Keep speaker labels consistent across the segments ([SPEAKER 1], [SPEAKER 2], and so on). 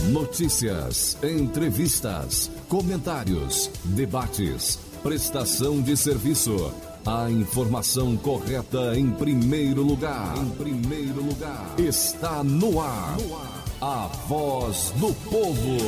[SPEAKER 1] Notícias, entrevistas, comentários, debates, prestação de serviço. A informação correta em primeiro lugar. Está no ar. A Voz do Povo.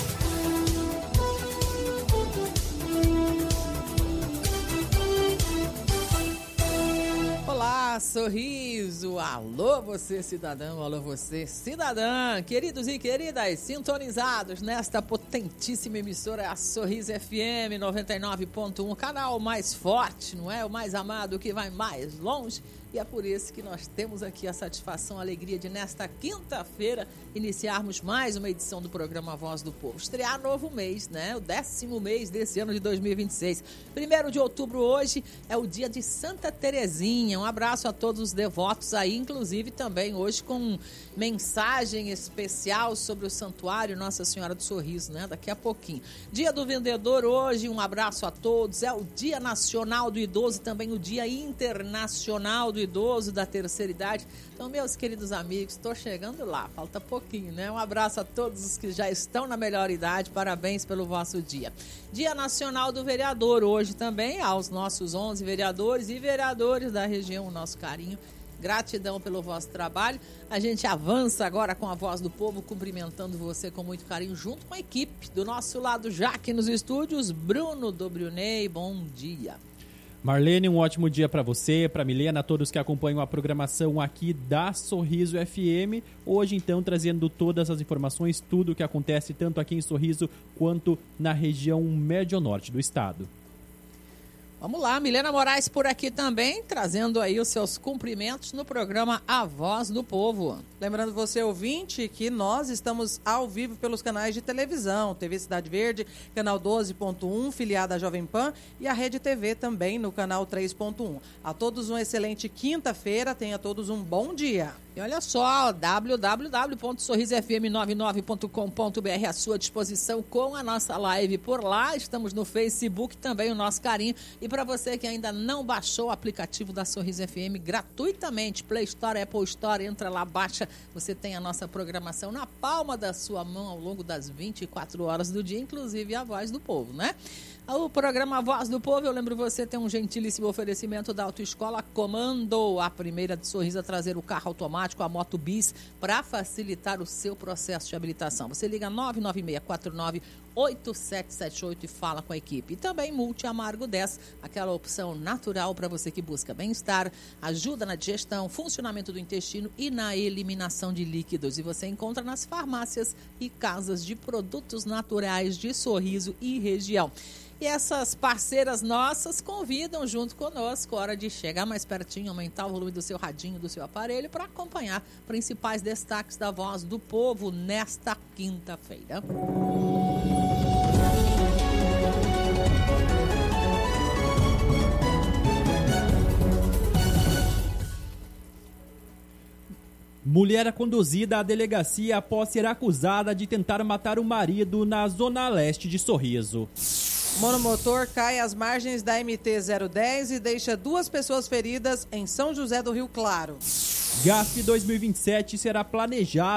[SPEAKER 2] Olá, Sorriso! Alô, você cidadão, alô, você cidadã! Queridos e queridas, sintonizados nesta potentíssima emissora, a Sorriso FM 99.1, canal mais forte, não é? O mais amado, que vai mais longe. E é por isso que nós temos aqui a satisfação, a alegria de, nesta quinta-feira, iniciarmos mais uma edição do programa Voz do Povo. Estrear novo mês, né? O 10º mês desse ano de 2026. 1º de outubro hoje é o dia de Santa Terezinha. Um abraço a todos os devotos aí, inclusive também hoje com mensagem especial sobre o Santuário Nossa Senhora do Sorriso, né? Daqui a pouquinho. Dia do Vendedor hoje, um abraço a todos. É o Dia Nacional do Idoso, também o Dia Internacional do Idoso da Terceira Idade. Então, meus queridos amigos, estou chegando lá, falta pouquinho, né? Um abraço a todos os que já estão na melhor idade, parabéns pelo vosso dia. Dia Nacional do Vereador hoje também, aos nossos 11 vereadores e vereadores da região, o nosso carinho. Gratidão pelo vosso trabalho. A gente avança agora com a Voz do Povo, cumprimentando você com muito carinho, junto com a equipe. Do nosso lado, já aqui nos estúdios, Bruno Dobrunei, bom dia.
[SPEAKER 3] Marlene, um ótimo dia para você, para Milena, todos que acompanham a programação aqui da Sorriso FM. Hoje, então, trazendo todas as informações, tudo o que acontece tanto aqui em Sorriso quanto na região médio-norte do estado.
[SPEAKER 2] Vamos lá, Milena Moraes por aqui também, trazendo aí os seus cumprimentos no programa A Voz do Povo.
[SPEAKER 4] Lembrando você, ouvinte, que nós estamos ao vivo pelos canais de televisão, TV Cidade Verde, canal 12.1, filiada à Jovem Pan, e a Rede TV também no canal 3.1. A todos uma excelente quinta-feira, tenha todos um bom dia.
[SPEAKER 2] E olha só, www.sorrisofm99.com.br à sua disposição com a nossa live por lá. Estamos no Facebook também, o nosso carinho. E para você que ainda não baixou o aplicativo da Sorriso FM gratuitamente, Play Store, Apple Store, entra lá, baixa. Você tem a nossa programação na palma da sua mão ao longo das 24 horas do dia, inclusive a Voz do Povo, né? O programa Voz do Povo, eu lembro você, tem um gentilíssimo oferecimento da Autoescola Comando, a primeira de Sorriso a trazer o carro automático, a Moto Bis, para facilitar o seu processo de habilitação. Você liga 996498778 e fala com a equipe. E também Multi Amargo 10, aquela opção natural para você que busca bem-estar, ajuda na digestão, funcionamento do intestino e na eliminação de líquidos. E você encontra nas farmácias e casas de produtos naturais de Sorriso e região. E essas parceiras nossas convidam junto conosco, hora de chegar mais pertinho, aumentar o volume do seu radinho, do seu aparelho, para acompanhar principais destaques da Voz do Povo nesta quinta-feira.
[SPEAKER 3] Mulher é conduzida à delegacia após ser acusada de tentar matar o marido na zona leste de Sorriso.
[SPEAKER 4] Monomotor cai às margens da MT-010 e deixa 2 pessoas feridas em São José do Rio Claro.
[SPEAKER 3] GASP 2027 será planejado